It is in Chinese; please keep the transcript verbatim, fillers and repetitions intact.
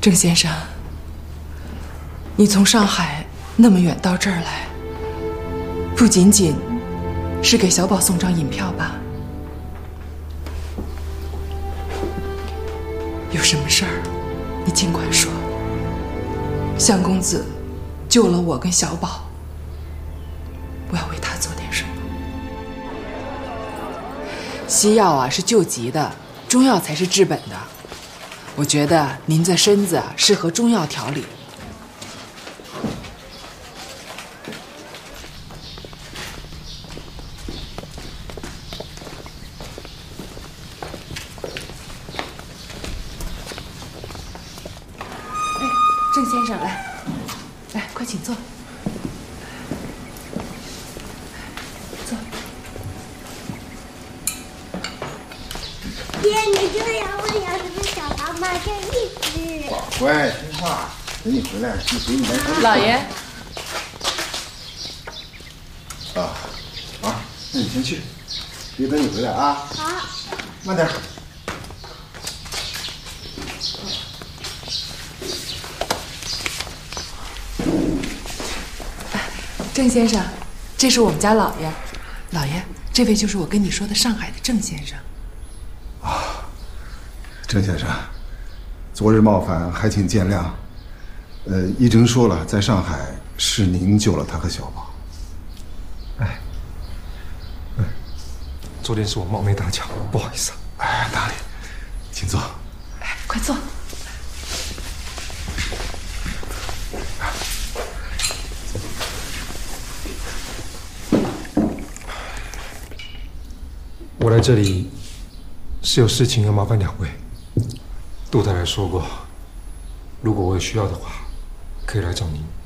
郑先生，你从上海那么远到这儿来，不仅仅是给小宝送张银票吧？有什么事儿，你尽管说。相公子救了我跟小宝，我要为他做点什么。西药啊是救急的，中药才是治本的。我觉得您这身子啊适合中药调理。哎，郑先生，来，来，快请坐。坐。 爹，你就要我养这个小黄马，就一只。 宝乖，听话，等你回来去给你买汤。 老爷。 啊，好，那你先去，别等你回来啊。 好。 慢点。 郑先生，这是我们家老爷。老爷，这位就是我跟你说的上海的郑先生。 啊，郑先生，昨日冒犯，还请见谅。呃，医生说了，在上海是您救了他和小宝。哎， 哎，昨天是我冒昧大讲，不好意思啊。 哎，哪里，请坐。 来，快坐。 我来这里是有事情要麻烦两位。杜太太说过，如果我有需要的话，可以来找您。